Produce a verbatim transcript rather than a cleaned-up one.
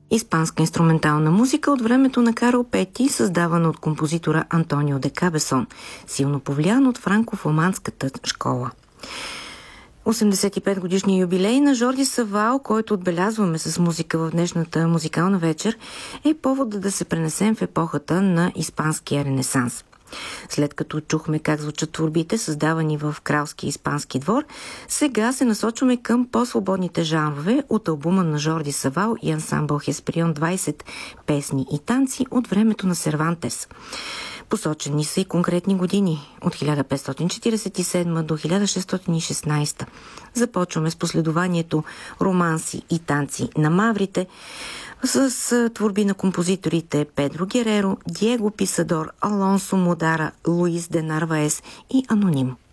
Испанска инструментална музика от времето на Карл Пети, създавана от композитора Антонио де Кабесон, силно повлиян от франко-фламандската школа. осемдесет и пет годишния юбилей на Жорди Савал, който отбелязваме с музика в днешната музикална вечер, е повод да се пренесем в епохата на испанския ренесанс. След като чухме как звучат творбите, създавани в кралски испански двор, сега се насочваме към по-свободните жанрове от албума на Жорди Савал и ансамбъл Хесприон двайсет песни и танци от времето на Сервантес. Посочени са и конкретни години от хиляда петстотин четиридесет и седма до хиляда шестстотин и шестнадесета. Започваме с последованието романси и танци на маврите с творби на композиторите Педро Гереро, Диего Писадор, Алонсо Модара, Луис де Нарваес и Аноним.